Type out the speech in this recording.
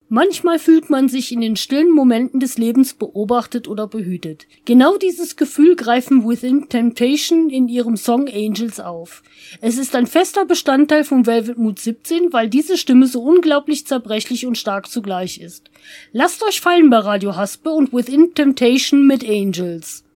Manchmal fühlt man sich in den stillen Momenten des Lebens beobachtet oder behütet. Genau dieses Gefühl greifen Within Temptation in ihrem Song Angels auf. Es ist ein fester Bestandteil von Velvet Mood 17, weil diese Stimme so unglaublich zerbrechlich und stark zugleich ist. Lasst euch fallen bei Radio Haspe und Within Temptation mit Angels.